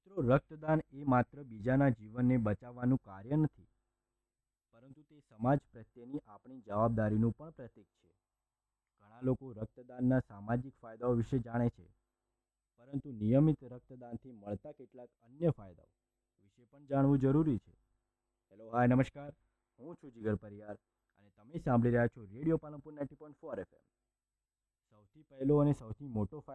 મિત્રો, રક્તદાન એ માત્ર બીજાના જીવનને બચાવવાનું કાર્ય નથી, પરંતુ તે સમાજ પ્રત્યેની આપણી જવાબદારીનું પણ પ્રતીક છે. ઘણા લોકો રક્તદાનના સામાજિક ફાયદાઓ વિશે જાણે છે, પરંતુ નિયમિત રક્તદાનથી મળતા કેટલાક અન્ય ફાયદાઓ વિશે પણ જાણવું જરૂરી છે. હેલો, હાય, નમસ્કાર. હું છું જીગર પરિયાર અને તમે સાંભળી રહ્યા છો રેડિયો પાલનપુર 90.4 FM. સૌથી પહેલો અને સૌથી મોટો ફાયદો